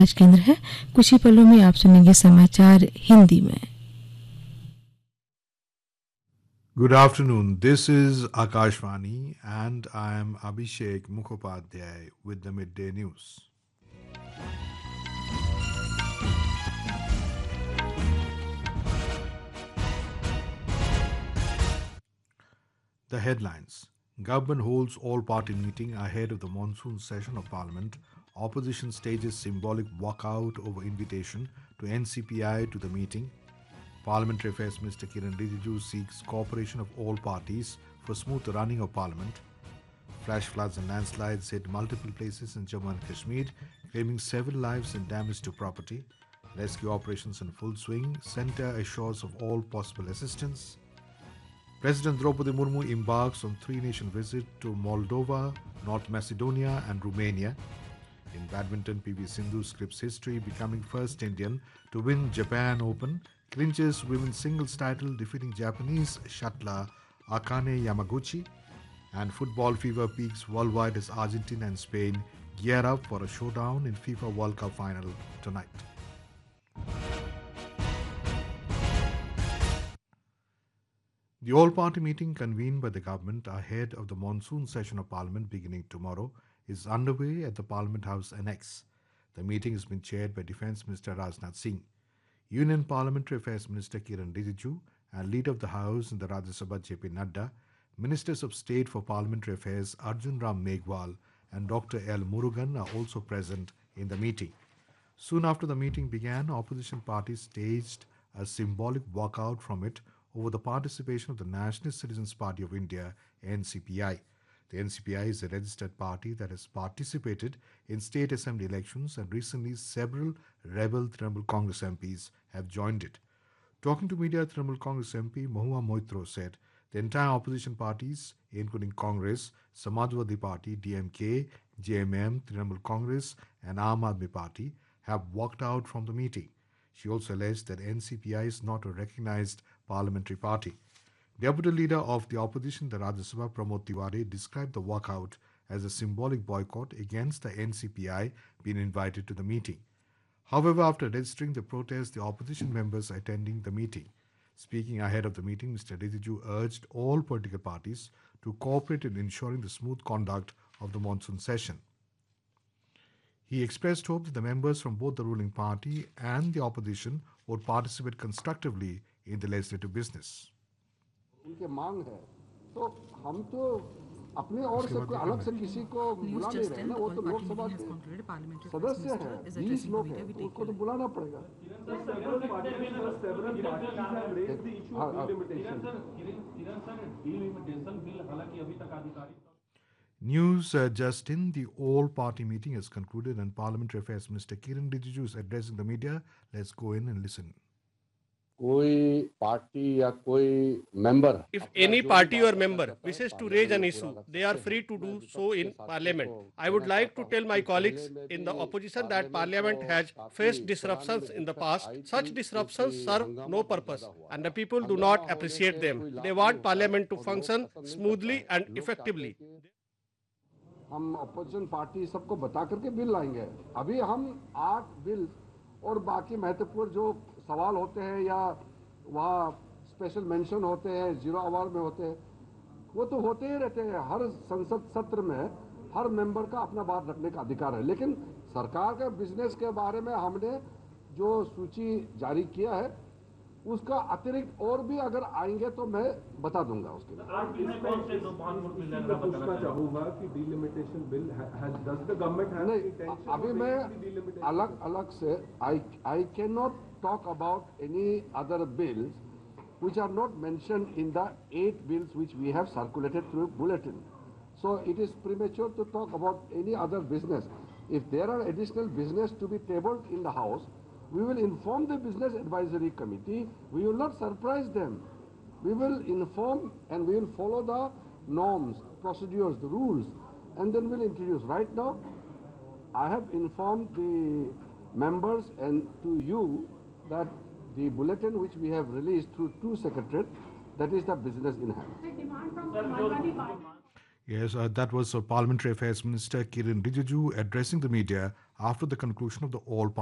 आज केंद्र है। कुछ ही पलों में आप सुनेंगे समाचार हिंदी में। Good afternoon. This is Akashvani and I am Abhishek Mukhopadhyay with the midday news. The headlines. Government holds all-party meeting ahead of the monsoon session of Parliament. Opposition stages symbolic walkout over invitation to NCPI to the meeting. Parliamentary Affairs Minister Kiran Rijiju seeks cooperation of all parties for smooth running of Parliament. Flash floods and landslides hit multiple places in Jammu and Kashmir, claiming several lives and damage to property. Rescue operations in full swing. Centre assures of all possible assistance. President Draupadi Murmu embarks on three-nation visit to Moldova, North Macedonia and Romania. In badminton, PV Sindhu scripts history, becoming first Indian to win Japan Open, clinches women's singles title, defeating Japanese shuttler Akane Yamaguchi. And football fever peaks worldwide as Argentina and Spain gear up for a showdown in FIFA World Cup final tonight. The all-party meeting convened by the government ahead of the monsoon session of Parliament beginning tomorrow is underway at the Parliament House Annex. The meeting has been chaired by Defence Minister Rajnath Singh. Union Parliamentary Affairs Minister Kiran Rijiju and Leader of the House in the Rajya Sabha JP Nadda, Ministers of State for Parliamentary Affairs Arjun Ram Meghwal and Dr. L. Murugan are also present in the meeting. Soon after the meeting began, opposition parties staged a symbolic walkout from it over the participation of the National Citizens Party of India, NCPI. The NCPI is a registered party that has participated in state assembly elections, and recently several rebel Trinamool Congress MPs have joined it. Talking to media, Trinamool Congress MP Mahua Moitro said the entire opposition parties, including Congress, Samajwadi Party, DMK, JMM, Trinamool Congress and Aam Aadmi Party, have walked out from the meeting. She also alleged that NCPI is not a recognized parliamentary party. Deputy Leader of the opposition, the Rajya Sabha, Pramod Tiwari, described the walkout as a symbolic boycott against the NCPI being invited to the meeting. However, after registering the protest, the opposition members attending the meeting. Speaking ahead of the meeting, Mr. Rijiju urged all political parties to cooperate in ensuring the smooth conduct of the monsoon session. He expressed hope that the members from both the ruling party and the opposition would participate constructively in the legislative business. उनके मांग है तो हम तो अपने और से कोई अलग से किसी को बुला नहीं रहे ना। वो तो लोकसभा के सदस्य हैं, 20 लोग हैं, तो उनको तो बुलाना पड़ेगा। News just in, the all-party meeting has concluded and Parliamentary Affairs Minister Kiran Rijiju is addressing the media. Let's go in and listen. कोई पार्टी या कोई member, if any party or member wishes to raise an issue, they are free to do so in Parliament. I would like to tell my colleagues in the opposition that Parliament has faced disruptions in the past. Such disruptions serve no purpose and the people do not appreciate them. They want Parliament to function smoothly and effectively. हम opposition party सबको बता करके bill लाएंगे। अभी हम 8 bill और बाकी महत्वपूर्ण जो सवाल होते हैं या वहाँ स्पेशल मेंशन होते हैं, 0 आवर में होते हैं, वो तो होते ही रहते हैं। हर संसद सत्र में हर मेंबर का अपना बात रखने का अधिकार है, लेकिन सरकार के बिजनेस के बारे में हमने जो सूची जारी किया है उसका अतिरिक्त और भी अगर आएंगे तो मैं बता दूंगा उसके लिए। पूछना चाहूंगा कि delimitation bill does the government have intention, अभी मैं अलग से I can not talk about any other bills which are not mentioned in the 8 bills which we have circulated through bulletin. So it is premature to talk about any other business. If there are additional business to be tabled in the House, we will inform the Business Advisory Committee. We will not surprise them. We will inform and we will follow the norms, procedures, the rules, and then we'll introduce. Right now, I have informed the members and to you that the bulletin which we have released through 2 secretariats, that is the business in hand. Yes, that was Parliamentary Affairs Minister Kiran Rijiju addressing the media after the conclusion of the all